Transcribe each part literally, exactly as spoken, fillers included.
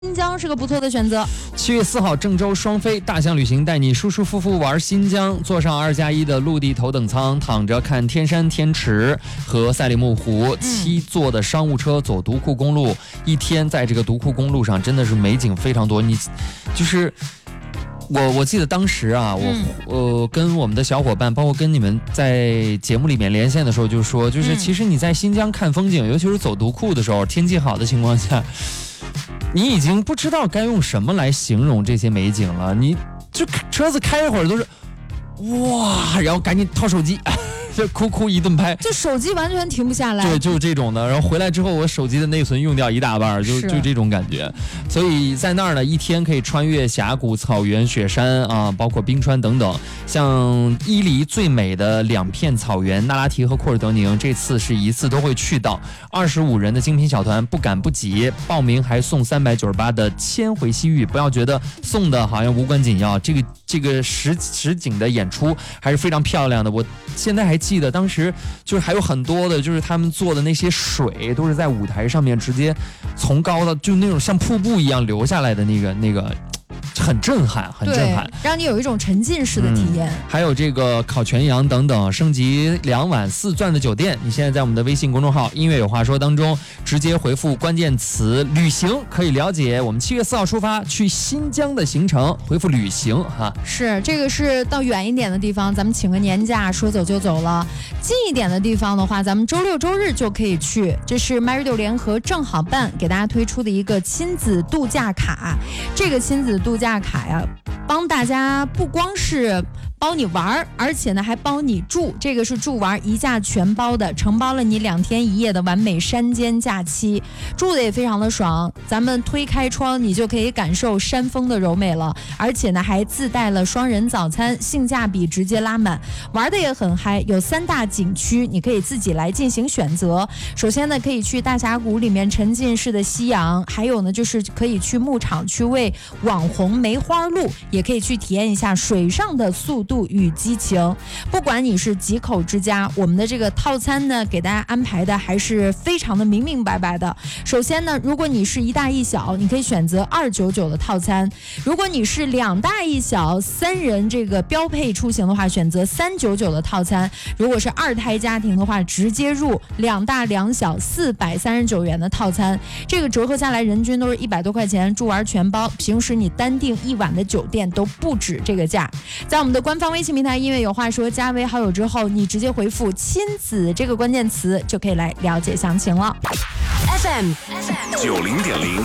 新疆是个不错的选择。 七月四号，郑州双飞大象旅行带你舒舒服服玩新疆，坐上二加一的陆地头等舱，躺着看天山天池和赛里木湖，七座的商务车走独库公路，一天在这个独库公路上真的是美景非常多。你就是我我记得当时啊，我、嗯、呃跟我们的小伙伴，包括跟你们在节目里面连线的时候，就说，就是其实你在新疆看风景，尤其是走独库的时候，天气好的情况下，你已经不知道该用什么来形容这些美景了。你就车子开一会儿都是哇，然后赶紧掏手机。就哭哭一顿拍， 就手机完全停不下来。 对，就是这种的。然后回来之后，我手机的内存用掉一大半，就就这种感觉。所以在那儿呢，一天可以穿越峡谷、草原、雪山啊，包括冰川等等。像伊犁最美的两片草原那拉提和库尔德宁，这次是一次都会去到。二十五人的精品小团，不赶不急，报名还送三百九十八的千回西域。不要觉得送的好像无关紧要，这个这个实实景的演出还是非常漂亮的。我现在还记得当时就是还有很多的，就是他们做的那些水都是在舞台上面直接从高到就那种像瀑布一样流下来的那个那个。很震撼，很震撼， 让你有一种沉浸式的体验、嗯。 还有这个烤全羊等等，升级两晚四钻的酒店。你现在在我们的微信公众号"音乐有话说"当中，直接回复关键词"旅行"，可以了解我们七月四号出发去新疆的行程。回复"旅行"哈。 是这个是到远一点的地方，咱们请个年假，说走就走了。近一点的地方的话，咱们周六周日就可以去。这是 MyRadio 联合正好办给大家推出的一个亲子度假卡。这个亲子度假卡呀，帮大家不光是包你玩，而且呢还包你住，这个是住玩一价全包的，承包了你两天一夜的完美山间假期，住的也非常的爽。咱们推开窗，你就可以感受山峰的柔美了，而且呢还自带了双人早餐，性价比直接拉满，玩的也很嗨。有三大景区，你可以自己来进行选择。首先呢，可以去大峡谷里面沉浸式的夕阳，还有呢就是可以去牧场去喂网红梅花鹿，也可以去体验一下水上的速度与激情。不管你是几口之家，我们的这个套餐呢给大家安排的还是非常的明明白白的。首先呢，如果你是一大一小，你可以选择二九九的套餐；如果你是两大一小三人这个标配出行的话，选择三九九的套餐；如果是二胎家庭的话，直接入两大两小四百三十九元的套餐。这个折合下来人均都是一百多块钱，住玩全包。平时你单订一晚的酒店都不止这个价。在我们的官方微信平台音乐有话说加为好友之后，你直接回复亲子这个关键词就可以来了解详情了。 F M 九零点零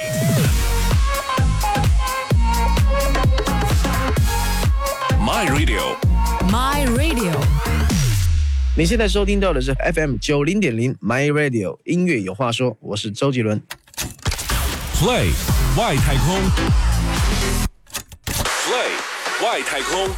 My Radio My Radio 你现在收听到的是 F M 九零点零 My Radio 音乐有话说，我是周杰伦。 Play 外太空 Play 外太空